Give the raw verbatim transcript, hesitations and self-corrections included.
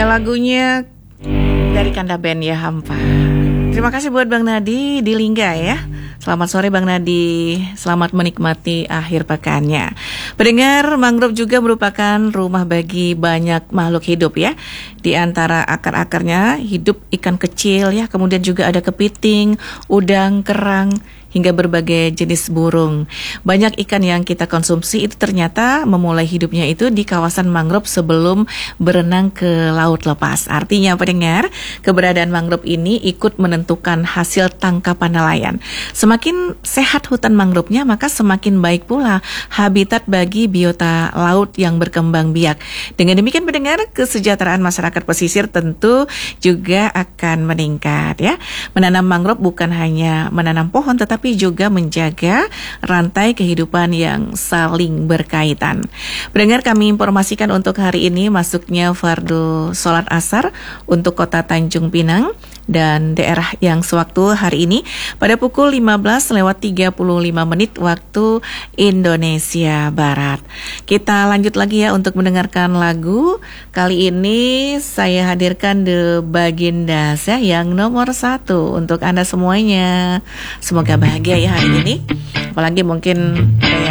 Ya, lagunya dari Kanda Band ya, Hampa. Terima kasih buat Bang Nadi di Lingga ya. Selamat sore Bang Nadi, selamat menikmati akhir pekannya. Pendengar, mangrove juga merupakan rumah bagi banyak makhluk hidup ya. Di antara akar-akarnya hidup ikan kecil ya, kemudian juga ada kepiting, udang, kerang, hingga berbagai jenis burung. Banyak ikan yang kita konsumsi itu ternyata memulai hidupnya itu di kawasan mangrove sebelum berenang ke laut lepas. Artinya pendengar, keberadaan mangrove ini ikut menentukan hasil tangkapan nelayan. Semakin sehat hutan mangrove-nya, maka semakin baik pula habitat bagi biota laut yang berkembang biak. Dengan demikian pendengar, kesejahteraan masyarakat pesisir tentu juga akan meningkat ya. Menanam mangrove bukan hanya menanam pohon, tetapi juga menjaga rantai kehidupan yang saling berkaitan. Pendengar, kami informasikan untuk hari ini masuknya fardu sholat asar untuk kota Tanjung Pinang dan daerah yang sewaktu hari ini pada pukul lima belas lewat tiga puluh lima menit waktu Indonesia Barat. Kita lanjut lagi ya untuk mendengarkan lagu. Kali ini saya hadirkan The Bagindas ya, yang nomor satu untuk Anda semuanya. Semoga bahagia ya hari ini. Apalagi mungkin